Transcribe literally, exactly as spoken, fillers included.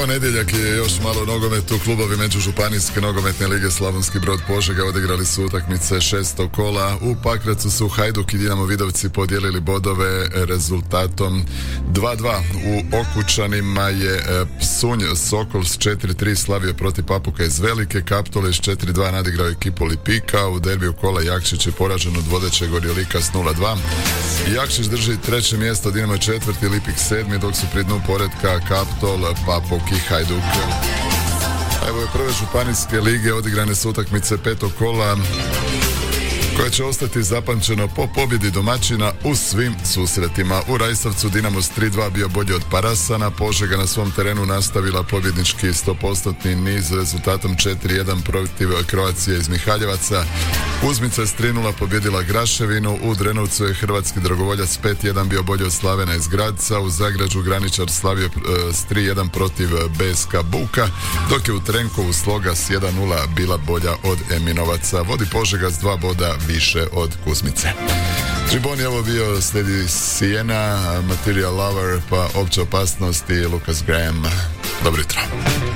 Nedjeljak je još malo nogometu. Klubovi Međužupanijske nogometne lige Slavonski Brod Požega odigrali su utakmice šestog kola. U Pakracu su Hajduk i Dinamo Vidovci podijelili bodove rezultatom dva dva. U Okučanima je Psunj Sokol s četiri tri slavio protiv Papuka iz Velike. Kaptole s četiri dva nadigrao ekipu Lipika. U derbiju kola Jakšić je poražen od vodećeg Orjolika s nula dva. Jakšić drži treće mjesto, Dinamo je četvrti, Lipik sedmi, dok su pri dnu poretka Kaptol, Papuk i Hajduk. Evo je prve županijske lige, odigrane su utakmice petog kola koje će ostati zapamćeno po pobjedi domaćina u svim susretima. U Rajsavcu Dinamo s tri dva bio bolji od Parasana, Požega na svom terenu nastavila pobjednički sto posto niz rezultatom četiri jedan protiv Croacije iz Mihaljevaca. Uzmica je s tri nula pobjedila Graševinu, u Drenovcu je hrvatski dragovoljac pet jedan bio bolji od Slavena iz Gradca, u Zagrađu Graničar slavio e, s tri jedan protiv B S K Buka, dok je u Trenkovu Sloga s jedan nula bila bolja od Eminovaca. Vodi Požega s dva boda više od Kuzmice. Triboni ovo bio, slijedi Siena, Material Lover, pa Opća opasnost i Lucas Graham. Dobro jutro.